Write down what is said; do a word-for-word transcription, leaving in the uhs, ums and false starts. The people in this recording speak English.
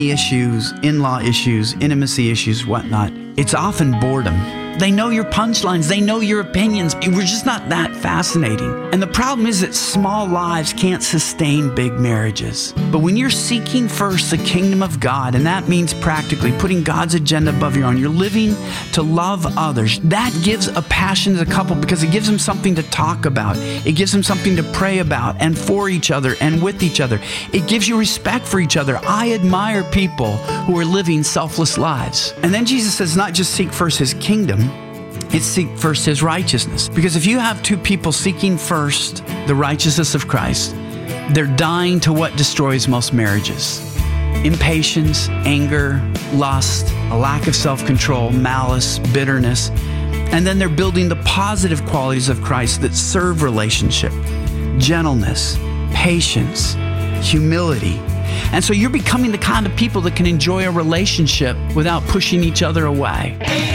issues, in-law issues, intimacy issues, whatnot, it's often boredom. They know your punchlines. They know your opinions. We're just not that fascinating. And the problem is that small lives can't sustain big marriages. But when you're seeking first the kingdom of God, and that means practically putting God's agenda above your own, you're living to love others. That gives a passion to the couple because it gives them something to talk about. It gives them something to pray about and for each other and with each other. It gives you respect for each other. I admire people who are living selfless lives. And then Jesus says, not just seek first his kingdom, it's seek first his righteousness. Because if you have two people seeking first the righteousness of Christ, they're dying to what destroys most marriages. Impatience, anger, lust, a lack of self-control, malice, bitterness. And then they're building the positive qualities of Christ that serve relationship. Gentleness, patience, humility. And so you're becoming the kind of people that can enjoy a relationship without pushing each other away.